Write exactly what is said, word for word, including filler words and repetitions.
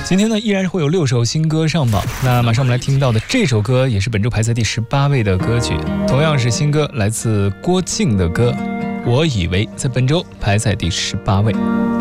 今天呢，依然会有六首新歌上榜。那马上我们来听到的这首歌，也是本周排在第十八位的歌曲，同样是新歌，来自郭靖的歌《我以为》，在本周排在第十八位。